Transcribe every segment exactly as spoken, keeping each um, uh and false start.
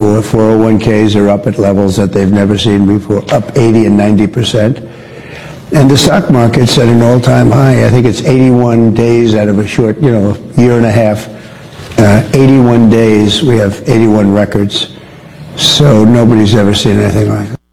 before. four oh one k's are up at levels that they've never seen before, up eighty and ninety percent. And the stock market's at an all-time high. I think it's eighty-one days out of a short, you know, year and a half. Uh, eighty-one days, we have eighty-one records. So nobody's ever seen anything like that.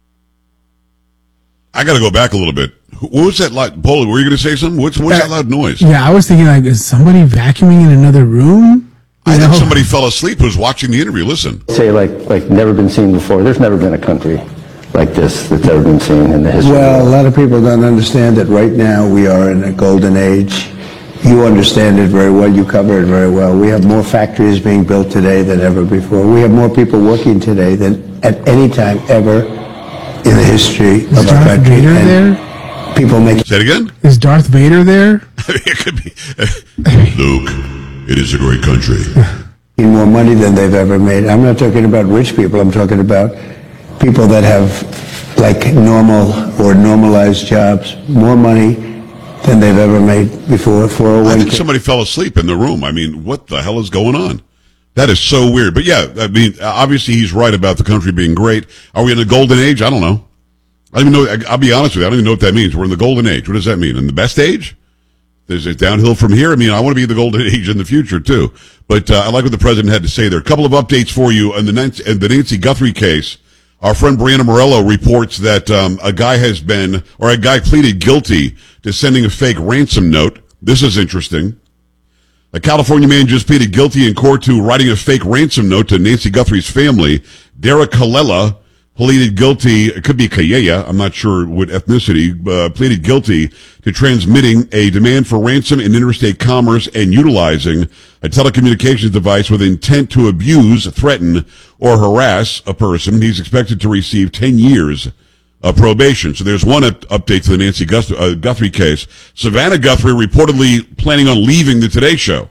I got to go back a little bit. What was that loud? Paulie, were you going to say something? What's, what's that loud noise? Yeah, I was thinking, like, is somebody vacuuming in another room? You I know? think somebody fell asleep who was watching the interview. Listen. Say, like, like never been seen before. There's never been a country like this that's ever been seen in the history. Well, a lot of people don't understand that right now we are in a golden age. You understand it very well. You cover it very well. We have more factories being built today than ever before. We have more people working today than at any time ever in the history Is of our Darth country. Vader And there? people make Say it again? Is Darth Vader there? It could be. Luke, it is a great country. more money than they've ever made. I'm not talking about rich people. I'm talking about people that have like normal or normalized jobs, more money than they've ever made before. four oh one I think somebody fell asleep in the room. I mean, what the hell is going on? That is so weird. But yeah, I mean, obviously he's right about the country being great. Are we in the golden age? I don't know. I don't even know. I'll be honest with you. I don't even know what that means. We're in the golden age. What does that mean? In the best age? There's a downhill from here. I mean, I want to be in the golden age in the future too. But uh, I like what the president had to say there. A couple of updates for you on the Nancy, in the Nancy Guthrie case. Our friend Brianna Morello reports that um, a guy has been, or a guy pleaded guilty to sending a fake ransom note. This is interesting. A California man just pleaded guilty in court to writing a fake ransom note to Nancy Guthrie's family. Derek Kalela pleaded guilty, it could be Kayaya, I'm not sure what ethnicity, uh, pleaded guilty to transmitting a demand for ransom in interstate commerce and utilizing a telecommunications device with intent to abuse, threaten, or harass a person. He's expected to receive ten years of probation. So there's one up- update to the Nancy Guth- uh, Guthrie case. Savannah Guthrie reportedly planning on leaving the Today Show.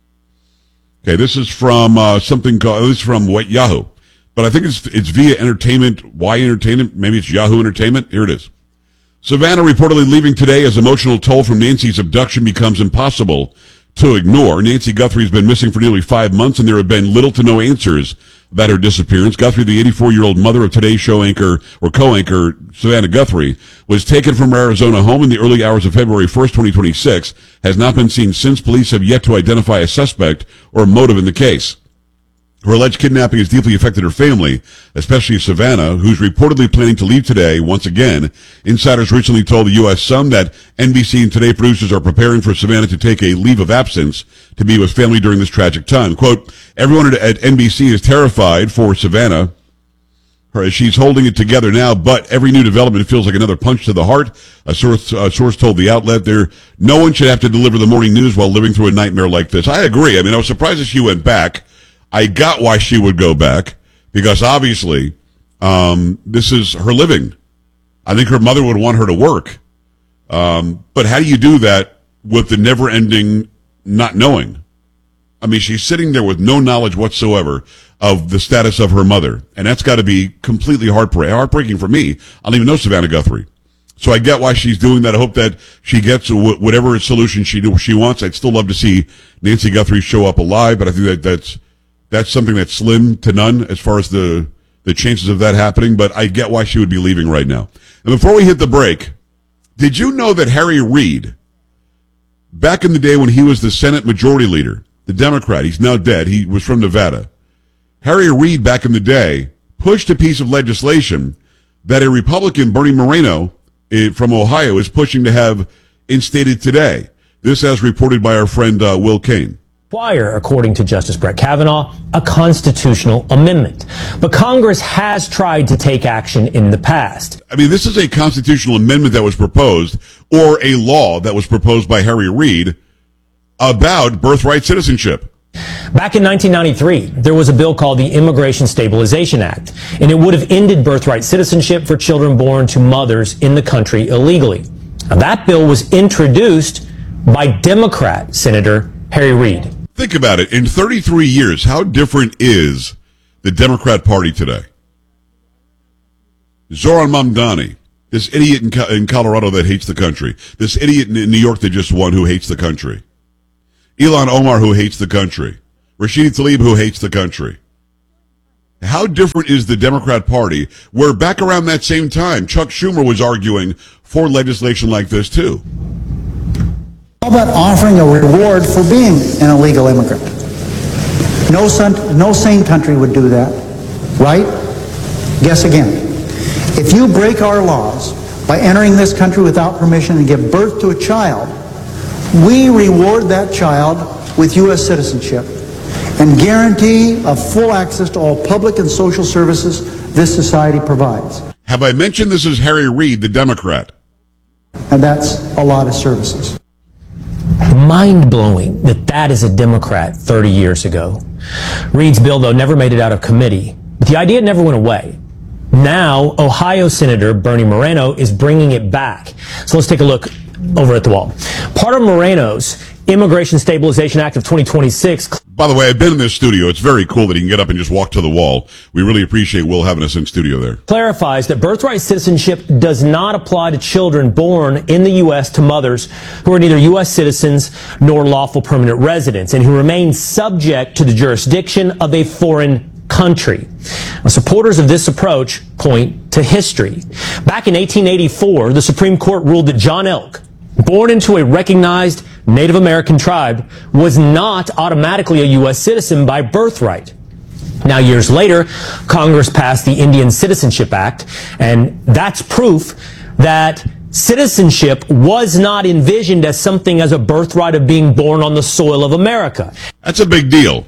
Okay, this is from uh, something called, this is from what, Yahoo. But I think it's it's via Entertainment, Y Entertainment, maybe it's Yahoo Entertainment. Here it is. Savannah reportedly leaving today as emotional toll from Nancy's abduction becomes impossible to ignore. Nancy Guthrie has been missing for nearly five months, and there have been little to no answers about her disappearance. Guthrie, the eighty-four-year-old mother of Today's Show anchor, or co-anchor, Savannah Guthrie, was taken from her Arizona home in the early hours of February first, twenty twenty-six, has not been seen since. Police have yet to identify a suspect or motive in the case. Her alleged kidnapping has deeply affected her family, especially Savannah, who's reportedly planning to leave today once again. Insiders recently told the U S Sun that N B C and Today producers are preparing for Savannah to take a leave of absence to be with family during this tragic time. Quote, everyone at N B C is terrified for Savannah. Her, she's holding it together now, but every new development feels like another punch to the heart. A source, a source told the outlet there, no one should have to deliver the morning news while living through a nightmare like this. I agree. I mean, I was surprised that she went back. I got why she would go back, because obviously um, this is her living. I think her mother would want her to work. Um, but how do you do that with the never-ending not knowing? I mean, she's sitting there with no knowledge whatsoever of the status of her mother, and that's got to be completely heartbreak- heartbreaking for me. I don't even know Savannah Guthrie. So I get why she's doing that. I hope that she gets whatever solution she she wants. I'd still love to see Nancy Guthrie show up alive, but I think that that's That's something that's slim to none as far as the, the chances of that happening, but I get why she would be leaving right now. And before we hit the break, did you know that Harry Reid, back in the day when he was the Senate Majority Leader, the Democrat, he's now dead, he was from Nevada, Harry Reid back in the day pushed a piece of legislation that a Republican, Bernie Moreno, from Ohio, is pushing to have instated today. This as reported by our friend uh, Will Kane. Require, according to Justice Brett Kavanaugh, a constitutional amendment. But Congress has tried to take action in the past. I mean, this is a constitutional amendment that was proposed, or a law that was proposed by Harry Reid about birthright citizenship. Back in nineteen ninety-three, there was a bill called the Immigration Stabilization Act, and it would have ended birthright citizenship for children born to mothers in the country illegally. Now, that bill was introduced by Democrat Senator Harry Reid. Think about it. In thirty-three years, how different is the Democrat Party today? Zoran Mamdani, this idiot in, Co- in Colorado that hates the country. This idiot in New York that just won who hates the country. Ilhan Omar who hates the country. Rashid Tlaib who hates the country. How different is the Democrat Party, where back around that same time, Chuck Schumer was arguing for legislation like this too? How about offering a reward for being an illegal immigrant? No, son, no sane country would do that, right? Guess again. If you break our laws by entering this country without permission and give birth to a child, we reward that child with U S citizenship and guarantee of full access to all public and social services this society provides. Have I mentioned this is Harry Reid, the Democrat? And that's a lot of services. Mind-blowing that that is a Democrat thirty years ago. Reid's bill, though, never made it out of committee. But the idea never went away. Now, Ohio Senator Bernie Moreno is bringing it back. So let's take a look over at the wall. Part of Moreno's Immigration Stabilization Act of twenty twenty-six. By the way, I've been in this studio. It's very cool that he can get up and just walk to the wall. We really appreciate Will having us in studio there. Clarifies that birthright citizenship does not apply to children born in the U S to mothers who are neither U S citizens nor lawful permanent residents and who remain subject to the jurisdiction of a foreign country. Now, supporters of this approach point to history. Back in eighteen eighty-four, the Supreme Court ruled that John Elk, born into a recognized Native American tribe, was not automatically a U S citizen by birthright. Now, years later, Congress passed the Indian Citizenship Act, and that's proof that citizenship was not envisioned as something as a birthright of being born on the soil of America. That's a big deal.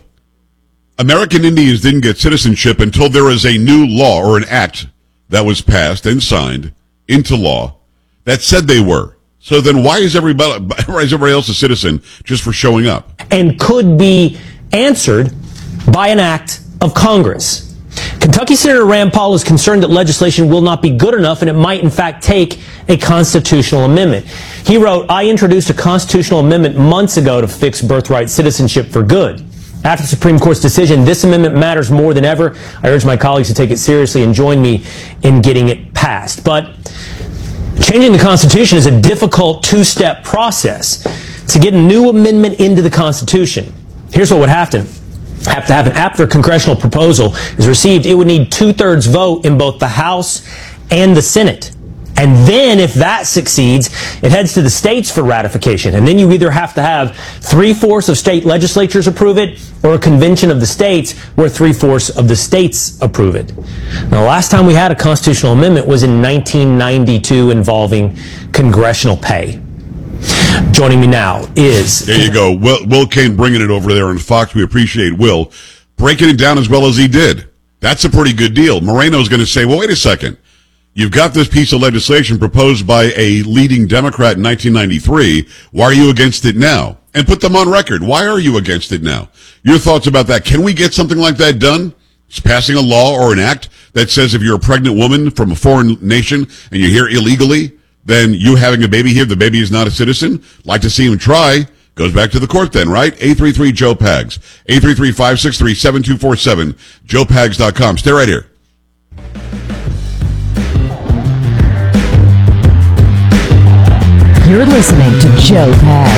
American Indians didn't get citizenship until there was a new law or an act that was passed and signed into law that said they were. So then why is everybody, why is everybody else a citizen just for showing up? And could be answered by an act of Congress. Kentucky Senator Rand Paul is concerned that legislation will not be good enough and it might in fact take a constitutional amendment. He wrote, "I introduced a constitutional amendment months ago to fix birthright citizenship for good. After the Supreme Court's decision, this amendment matters more than ever. I urge my colleagues to take it seriously and join me in getting it passed." But changing the Constitution is a difficult two-step process. To get a new amendment into the Constitution, here's what would have to, have to happen. After a congressional proposal is received, it would need two-thirds vote in both the House and the Senate. And then, if that succeeds, it heads to the states for ratification. And then you either have to have three-fourths of state legislatures approve it, or a convention of the states where three-fourths of the states approve it. Now, the last time we had a constitutional amendment was in nineteen ninety-two involving congressional pay. Joining me now is... There you go. Will, Will Kane bringing it over there on Fox. We appreciate Will breaking it down as well as he did. That's a pretty good deal. Moreno's going to say, well, wait a second. You've got this piece of legislation proposed by a leading Democrat in nineteen ninety-three. Why are you against it now? And put them on record. Why are you against it now? Your thoughts about that. Can we get something like that done? It's passing a law or an act that says if you're a pregnant woman from a foreign nation and you're here illegally, then you having a baby here, the baby is not a citizen. Like to see him try. Goes back to the court then, right? eight three three, Joe Pags. eight three three, five six three, seven two four seven. joe pags dot com. Stay right here. You're listening to Joe Pags.